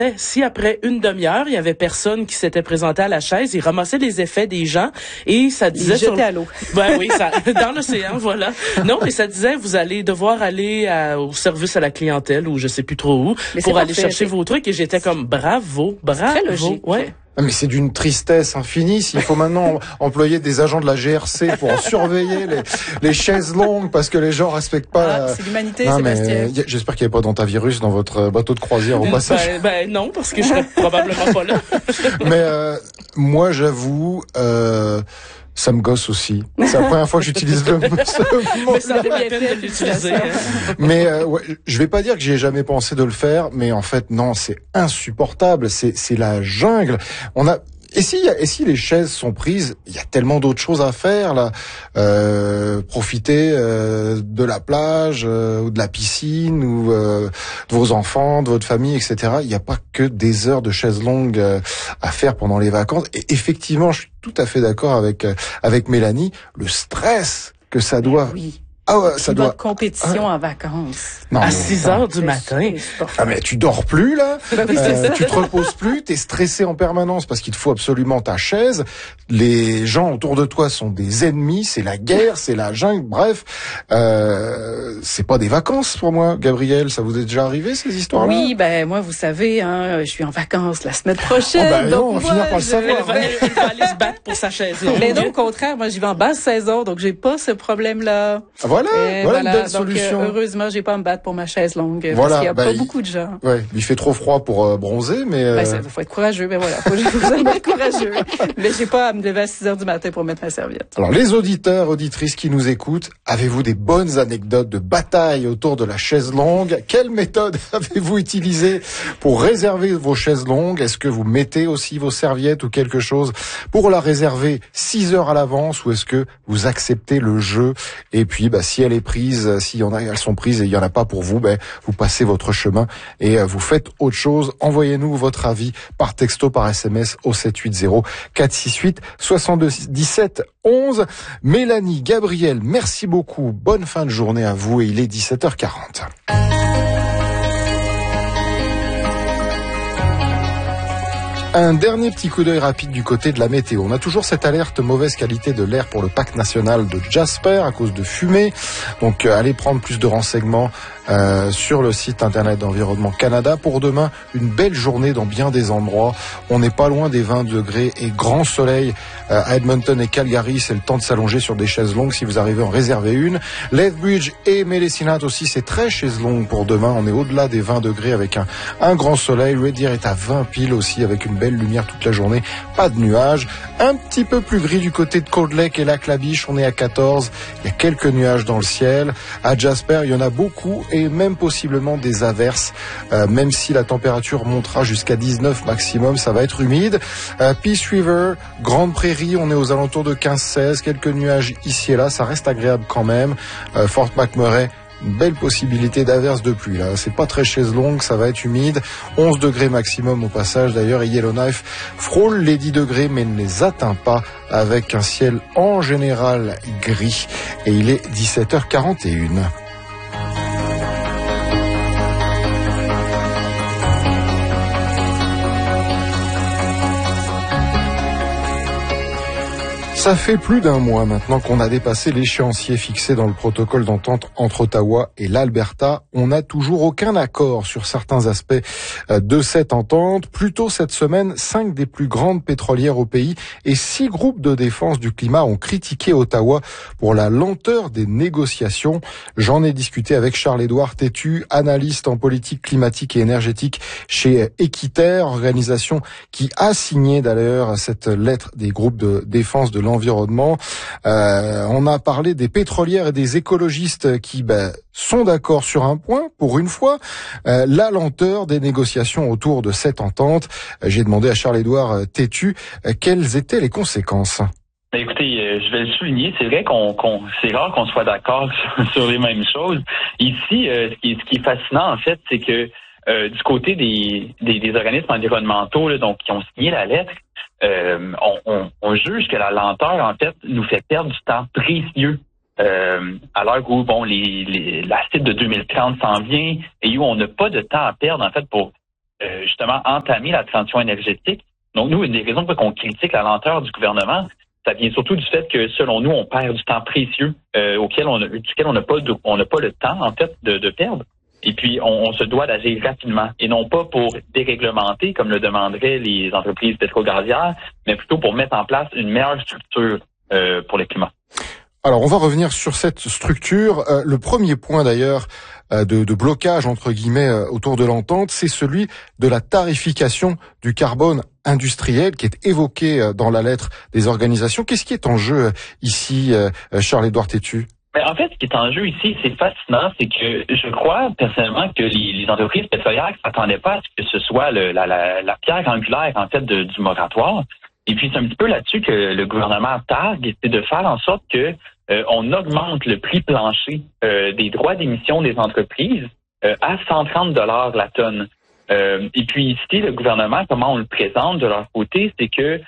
Si après une demi-heure, il y avait personne qui s'était présenté à la chaise, il ramassait les effets des gens et ça disait à l'eau. Ben oui, ça dans l'océan, voilà. Non, mais ça disait vous allez devoir aller au service à la clientèle ou je sais plus trop où pour aller chercher vos trucs et j'étais comme bravo. Très logique. Ouais. Ah, mais c'est d'une tristesse infinie s'il faut maintenant employer des agents de la GRC pour surveiller les chaises longues parce que les gens respectent pas. C'est l'humanité, Sébastien. J'espère qu'il n'y a pas d'antivirus dans votre bateau de croisière au passage. Ben non, parce que je serais probablement pas là. Mais moi, j'avoue. Ça me gosse aussi. C'est la première fois que j'utilise ce mot. Mais ça vaut la peine de l'utiliser. Mais je vais pas dire que j'y ai jamais pensé de le faire, mais en fait non, c'est insupportable. C'est la jungle. Et si les chaises sont prises, il y a tellement d'autres choses à faire là. Profiter de la plage ou de la piscine ou de vos enfants, de votre famille, etc. Il n'y a pas que des heures de chaises longues à faire pendant les vacances. Et effectivement, je suis tout à fait d'accord avec Mélanie. Le stress que ça doit. Oui. Ah ouais, ça doit. Votre compétition en vacances. Non, à 6 heures du matin. Ah mais tu dors plus là, Ben oui, c'est ça. tu te reposes plus, t'es stressé en permanence parce qu'il te faut absolument ta chaise. Les gens autour de toi sont des ennemis, c'est la guerre, c'est la jungle. Bref, c'est pas des vacances pour moi, Gabriel. Ça vous est déjà arrivé ces histoires-là? Oui, ben moi vous savez, je suis en vacances la semaine prochaine. Donc on va finir par le savoir. Elle va aller se battre pour sa chaise longue. Mais non, au contraire, moi j'y vais en basse saison, donc j'ai pas ce problème-là. Voilà une belle solution. Donc, heureusement, j'ai pas à me battre pour ma chaise longue. Voilà, parce qu'il y a pas beaucoup de gens. Ouais, il fait trop froid pour bronzer, mais. Il faut être courageux, mais voilà, faut être courageux. Mais j'ai pas à me lever à 6 heures du matin pour mettre ma serviette. Alors, les auditeurs, auditrices qui nous écoutent, avez-vous des bonnes anecdotes de bataille autour de la chaise longue? Quelle méthode avez-vous utilisée pour réserver vos chaises longues? Est-ce que vous mettez aussi vos serviettes ou quelque chose pour la réserver 6 heures à l'avance ou est-ce que vous acceptez le jeu? Et puis, si elle est prise, s'il y en a, elles sont prises et il y en a pas pour vous, vous passez votre chemin et vous faites autre chose. Envoyez-nous votre avis par texto, par SMS au 780 468 77 11. Mélanie, Gabriel, merci beaucoup. Bonne fin de journée à vous et il est 17h40. Un dernier petit coup d'œil rapide du côté de la météo. On a toujours cette alerte mauvaise qualité de l'air pour le parc national de Jasper à cause de fumée. Donc allez prendre plus de renseignements sur le site internet d'Environnement Canada. Pour demain, une belle journée dans bien des endroits. On n'est pas loin des 20 degrés et grand soleil à Edmonton et Calgary. C'est le temps de s'allonger sur des chaises longues si vous arrivez à en réserver une. Lethbridge et Medicine Hat aussi, c'est très chaises longues pour demain. On est au-delà des 20 degrés avec un grand soleil. Red Deer est à 20 piles aussi avec une belle lumière toute la journée. Pas de nuages. Un petit peu plus gris du côté de Cold Lake et Lac-La-Biche. On est à 14. Il y a quelques nuages dans le ciel. À Jasper, il y en a beaucoup et même possiblement des averses. Même si la température montera jusqu'à 19 maximum, ça va être humide. Peace River, Grande Prairie, on est aux alentours de 15-16. Quelques nuages ici et là. Ça reste agréable quand même. Fort McMurray, une belle possibilité d'averse de pluie là. C'est pas très chaise longue, ça va être humide. 11 degrés maximum au passage d'ailleurs. Et Yellowknife frôle les 10 degrés mais ne les atteint pas avec un ciel en général gris. Et il est 17h41. Ça fait plus d'un mois maintenant qu'on a dépassé l'échéancier fixé dans le protocole d'entente entre Ottawa et l'Alberta. On n'a toujours aucun accord sur certains aspects de cette entente. Plus tôt cette semaine, 5 des plus grandes pétrolières au pays et 6 groupes de défense du climat ont critiqué Ottawa pour la lenteur des négociations. J'en ai discuté avec Charles-Édouard Tétu, analyste en politique climatique et énergétique chez Équiterre, organisation qui a signé d'ailleurs cette lettre des groupes de défense de l'environnement. On a parlé des pétrolières et des écologistes qui sont d'accord sur un point, pour une fois, la lenteur des négociations autour de cette entente. J'ai demandé à Charles-Édouard Tétu quelles étaient les conséquences. Écoutez, je vais le souligner, c'est vrai c'est rare qu'on soit d'accord sur les mêmes choses. Ici, ce qui est fascinant, en fait, c'est que du côté des organismes environnementaux là, donc qui ont signé la lettre, on juge que la lenteur, en fait, nous fait perdre du temps précieux à l'heure où la cible de 2030 s'en vient et où on n'a pas de temps à perdre, en fait, pour justement entamer la transition énergétique. Donc nous, une des raisons pour qu'on critique la lenteur du gouvernement, ça vient surtout du fait que, selon nous, on perd du temps précieux duquel on n'a pas le temps, en fait, de perdre. Et puis, on se doit d'agir rapidement, et non pas pour déréglementer, comme le demanderaient les entreprises pétro-gazières, mais plutôt pour mettre en place une meilleure structure pour le climat. Alors, on va revenir sur cette structure. Le premier point, d'ailleurs, de blocage, entre guillemets, autour de l'entente, c'est celui de la tarification du carbone industriel qui est évoqué dans la lettre des organisations. Qu'est-ce qui est en jeu ici, Charles-Édouard Tétu? Mais en fait, ce qui est en jeu ici, c'est fascinant, c'est que je crois personnellement que les entreprises pétrolières ne s'attendaient pas à ce que ce soit la pierre angulaire, en fait, du moratoire. Et puis, c'est un petit peu là-dessus que le gouvernement targue, c'est de faire en sorte que on augmente le prix plancher des droits d'émission des entreprises à 130 $ la tonne. Et puis ici, le gouvernement, comment on le présente de leur côté, c'est que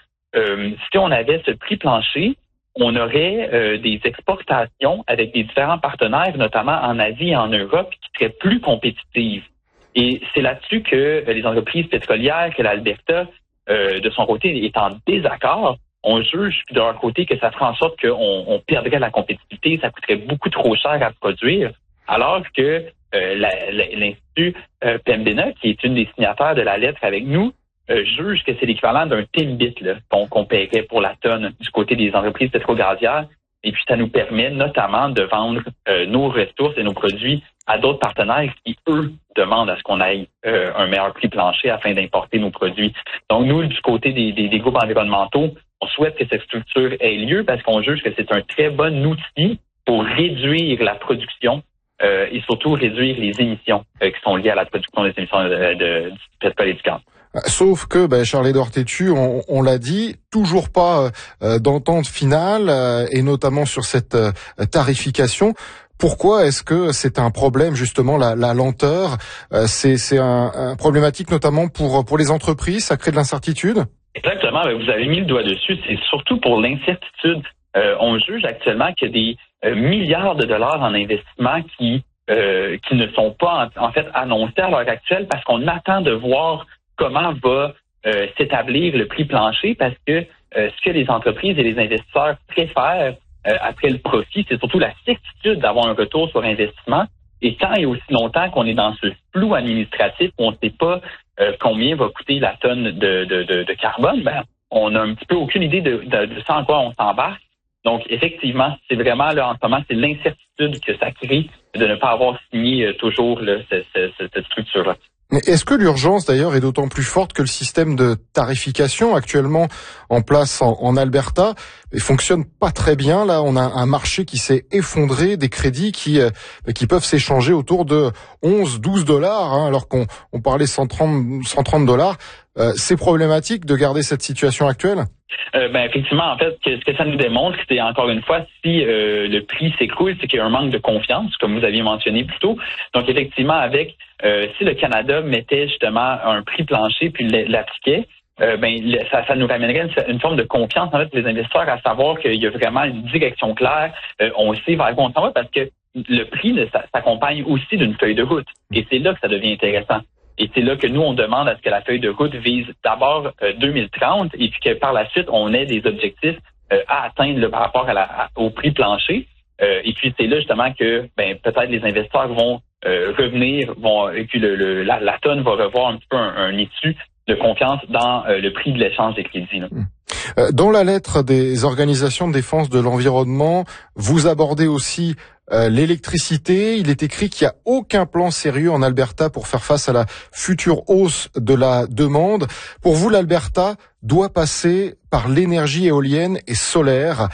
si on avait ce prix plancher, on aurait des exportations avec des différents partenaires, notamment en Asie et en Europe, qui seraient plus compétitives. Et c'est là-dessus que les entreprises pétrolières, que l'Alberta, de son côté, est en désaccord. On juge de leur côté que ça ferait en sorte qu'on perdrait la compétitivité, ça coûterait beaucoup trop cher à produire, alors que l'Institut Pembina, qui est une des signataires de la lettre avec nous, juge que c'est l'équivalent d'un Timbit qu'on paierait pour la tonne du côté des entreprises pétro-gazières. Et puis, ça nous permet notamment de vendre nos ressources et nos produits à d'autres partenaires qui, eux, demandent à ce qu'on aille un meilleur prix plancher afin d'importer nos produits. Donc, nous, du côté des groupes environnementaux, on souhaite que cette structure ait lieu parce qu'on juge que c'est un très bon outil pour réduire la production et surtout réduire les émissions qui sont liées à la production des émissions du pétrole et du gaz. Sauf que, Charles-Édouard Tétu, on l'a dit, toujours pas d'entente finale, et notamment sur cette tarification. Pourquoi est-ce que c'est un problème, justement, la lenteur? C'est un problématique notamment pour les entreprises, ça crée de l'incertitude? Exactement, vous avez mis le doigt dessus, c'est surtout pour l'incertitude. On juge actuellement qu'il y a des milliards de dollars en investissement qui ne sont pas en fait annoncés à l'heure actuelle parce qu'on attend de voir comment va s'établir le prix plancher, parce que ce que les entreprises et les investisseurs préfèrent après le profit, c'est surtout la certitude d'avoir un retour sur investissement. Et tant et aussi longtemps qu'on est dans ce flou administratif où on ne sait pas combien va coûter la tonne de carbone, on n'a un petit peu aucune idée de ça en quoi on s'embarque. Donc, effectivement, c'est vraiment là en ce moment, c'est l'incertitude que ça crée de ne pas avoir signé toujours cette structure-là. Mais est-ce que l'urgence, d'ailleurs, est d'autant plus forte que le système de tarification actuellement en place en Alberta fonctionne pas très bien? Là, on a un marché qui s'est effondré, des crédits qui peuvent s'échanger autour de 11-12 $, alors qu'on parlait 130 $. C'est problématique de garder cette situation actuelle? Effectivement, en fait, ce que ça nous démontre, c'est encore une fois, si le prix s'écroule, c'est qu'il y a un manque de confiance, comme vous aviez mentionné plus tôt. Donc, effectivement, si le Canada mettait justement un prix plancher puis l'appliquait, ça nous ramènerait une forme de confiance en fait pour les investisseurs, à savoir qu'il y a vraiment une direction claire. On sait vers quoi on s'en va parce que le prix s'accompagne aussi d'une feuille de route. Et c'est là que ça devient intéressant. Et c'est là que nous, on demande à ce que la feuille de route vise d'abord 2030 et puis que par la suite, on ait des objectifs à atteindre par rapport au prix plancher. Et puis, c'est là justement que peut-être les investisseurs vont revenir, et puis la tonne va revoir un petit peu un issue de confiance dans le prix de l'échange des crédits. Là. Dans la lettre des organisations de défense de l'environnement, vous abordez aussi l'électricité. Il est écrit qu'il n'y a aucun plan sérieux en Alberta pour faire face à la future hausse de la demande. Pour vous, l'Alberta doit passer par l'énergie éolienne et solaire.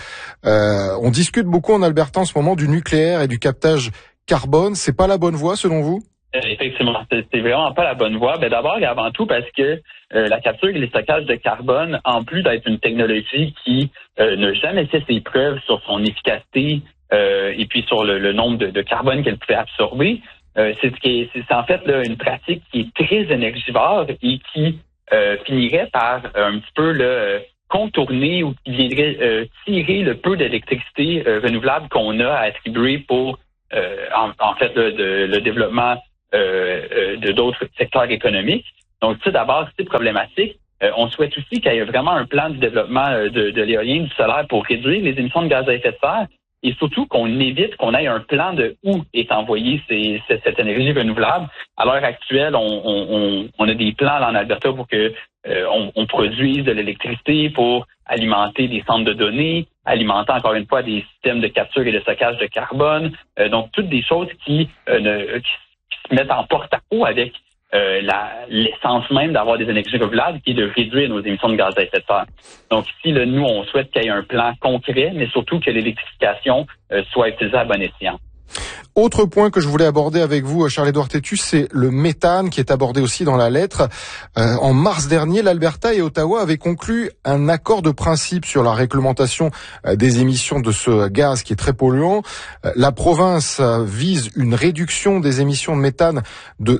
On discute beaucoup en Alberta en ce moment du nucléaire et du captage carbone. C'est pas la bonne voie selon vous? Effectivement, c'est vraiment pas la bonne voie. D'abord et avant tout parce que la capture et le stockage de carbone, en plus d'être une technologie qui n'a jamais fait ses preuves sur son efficacité et puis sur le nombre de carbone qu'elle pouvait absorber, c'est en fait là, une pratique qui est très énergivore et qui finirait par un petit peu contourner ou qui viendrait tirer le peu d'électricité renouvelable qu'on a à attribuer pour en fait le développement de d'autres secteurs économiques. Donc, ça, d'abord, c'est problématique. On souhaite aussi qu'il y ait vraiment un plan de développement de l'éolien, du solaire pour réduire les émissions de gaz à effet de serre et surtout qu'on évite qu'on ait un plan de où est envoyée cette énergie renouvelable. À l'heure actuelle, on a des plans là, en Alberta pour que on produise de l'électricité pour alimenter des centres de données, alimenter encore une fois des systèmes de capture et de stockage de carbone. Donc, toutes des choses qui se mettent en porte-à-faux avec l'essence même d'avoir des énergies renouvelables qui est de réduire nos émissions de gaz à effet de serre. Donc ici, là, nous, on souhaite qu'il y ait un plan concret, mais surtout que l'électrification soit utilisée à bon escient. Autre point que je voulais aborder avec vous, Charles-Édouard Tétu, c'est le méthane qui est abordé aussi dans la lettre. En mars dernier, l'Alberta et Ottawa avaient conclu un accord de principe sur la réglementation des émissions de ce gaz qui est très polluant. La province vise une réduction des émissions de méthane de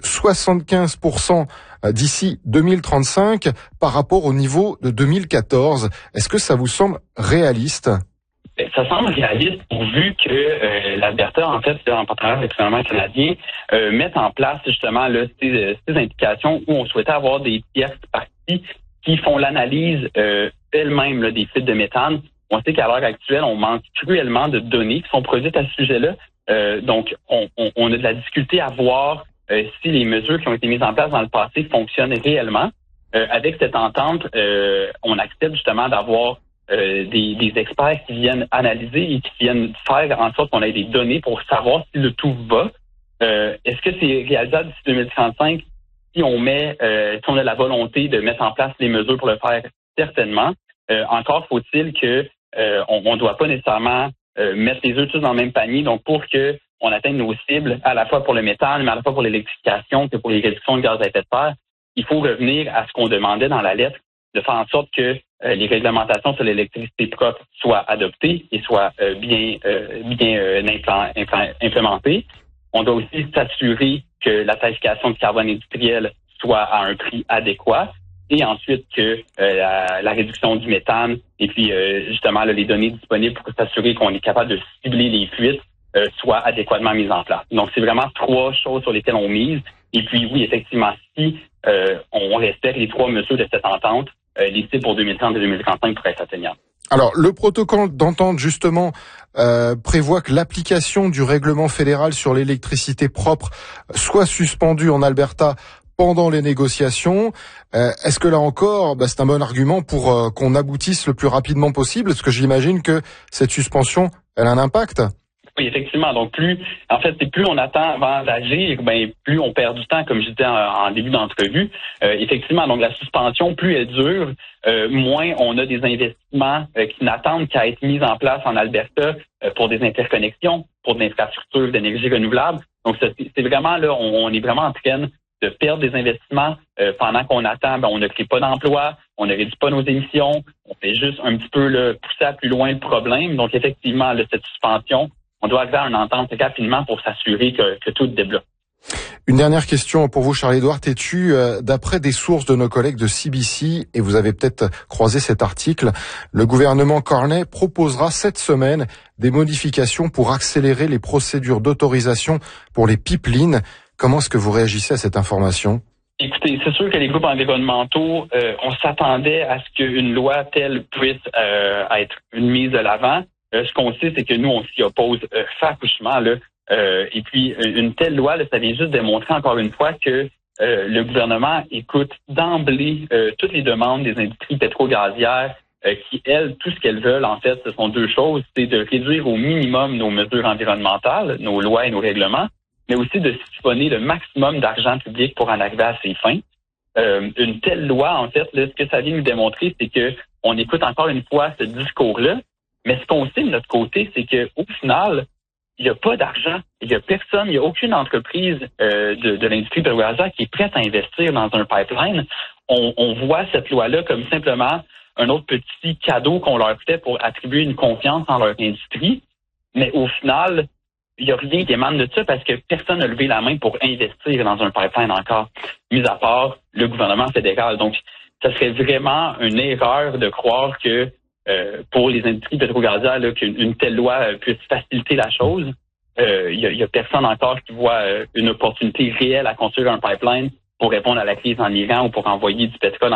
75% d'ici 2035 par rapport au niveau de 2014. Est-ce que ça vous semble réaliste? Ça semble réaliste pourvu que l'Alberta, en fait, en partenariat avec le gouvernement canadien, mette en place justement là, ces indications où on souhaitait avoir des tierces parties qui font l'analyse elles-mêmes là, des filtres de méthane. On sait qu'à l'heure actuelle, on manque cruellement de données qui sont produites à ce sujet-là. Donc, on a de la difficulté à voir si les mesures qui ont été mises en place dans le passé fonctionnent réellement. Avec cette entente, on accepte justement d'avoir des experts qui viennent analyser et qui viennent faire en sorte qu'on ait des données pour savoir si le tout va. Est-ce que c'est réalisable d'ici 2035 si on a la volonté de mettre en place les mesures pour le faire? Certainement. Encore faut-il que on doit pas nécessairement mettre les œufs tous dans le même panier. Donc, pour que on atteigne nos cibles, à la fois pour le méthane, mais à la fois pour l'électrification que pour les réductions de gaz à effet de serre, il faut revenir à ce qu'on demandait dans la lettre, de faire en sorte que les réglementations sur l'électricité propre soient adoptées et soient bien implémentées. On doit aussi s'assurer que la tarification du carbone industriel soit à un prix adéquat et ensuite que la réduction du méthane et puis justement là, les données disponibles pour s'assurer qu'on est capable de cibler les fuites soient adéquatement mises en place. Donc, c'est vraiment trois choses sur lesquelles on mise. Et puis, oui, effectivement, si on respecte les trois mesures de cette entente, les cibles pour 2030 et 2035 pourraient être atteignables. Alors, le protocole d'entente, justement, prévoit que l'application du règlement fédéral sur l'électricité propre soit suspendue en Alberta pendant les négociations. Est-ce que là encore, c'est un bon argument pour qu'on aboutisse le plus rapidement possible? Est-ce que j'imagine que cette suspension, elle a un impact? Oui, effectivement. Donc, plus on attend avant d'agir, plus on perd du temps, comme je disais en début d'entrevue. Effectivement, donc la suspension, plus elle dure, moins on a des investissements qui n'attendent qu'à être mis en place en Alberta pour des interconnexions, pour de l'infrastructure d'énergie renouvelable. Donc, c'est vraiment là, on est vraiment en train de perdre des investissements pendant qu'on attend. On ne crée pas d'emplois, on ne réduit pas nos émissions, on fait juste un petit peu là, pousser à plus loin le problème. Donc, effectivement, là, cette suspension, on doit arriver à une entente rapidement pour s'assurer que tout débloque. Une dernière question pour vous, Charles-Édouard Tétu. D'après des sources de nos collègues de CBC, et vous avez peut-être croisé cet article, le gouvernement Carney proposera cette semaine des modifications pour accélérer les procédures d'autorisation pour les pipelines. Comment est-ce que vous réagissez à cette information? Écoutez, c'est sûr que les groupes environnementaux, on s'attendait à ce qu'une loi telle puisse être mise de l'avant. Ce qu'on sait, c'est que nous, on s'y oppose farouchement. Là. Et puis, une telle loi, là, ça vient juste démontrer encore une fois que le gouvernement écoute d'emblée toutes les demandes des industries pétro-gazières qui, elles, tout ce qu'elles veulent, en fait, ce sont deux choses. C'est de réduire au minimum nos mesures environnementales, nos lois et nos règlements, mais aussi de siphonner le maximum d'argent public pour en arriver à ces fins. Une telle loi, en fait, là, ce que ça vient nous démontrer, c'est que on écoute encore une fois ce discours-là. Mais ce qu'on sait de notre côté, c'est qu'au final, il n'y a pas d'argent. Il n'y a personne, il n'y a aucune entreprise de l'industrie pétrolière qui est prête à investir dans un pipeline. On voit cette loi-là comme simplement un autre petit cadeau qu'on leur fait pour attribuer une confiance en leur industrie. Mais au final, il n'y a rien qui émane de ça parce que personne n'a levé la main pour investir dans un pipeline encore, mis à part le gouvernement fédéral. Donc, ça serait vraiment une erreur de croire que pour les industries pétro-gazières, qu'une telle loi puisse faciliter la chose. Il y a personne encore qui voit une opportunité réelle à construire un pipeline pour répondre à la crise en Iran ou pour envoyer du pétrole